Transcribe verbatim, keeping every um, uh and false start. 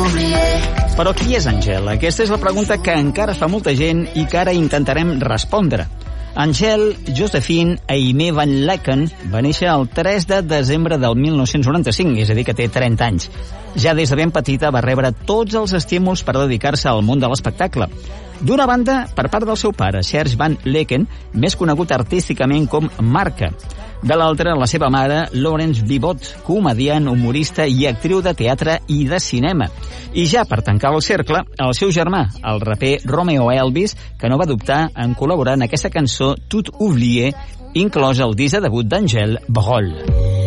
Però qui és Angèle? Aquesta és la pregunta que encara fa molta gent i que ara intentarem respondre. Angèle Josephine Aimée Van Lecken va néixer el tres de desembre del mil nou-cents noranta-cinc, és a dir, que té trenta anys. Ja des de ben petita va rebre tots els estímuls per dedicar-se al món de l'espectacle. D'una banda, per part del seu pare, Serge Van Lecken, més conegut artísticament com Marca. De l'altra, la seva mare, Laurence Vivot, comediant, humorista i actriu de teatre i de cinema. I ja per tancar el cercle, el seu germà, el raper Romeo Elvis, que no va dubtar en col·laborar en aquesta cançó Tout oublié, inclosa el disc de debut d'Angèle, Brol.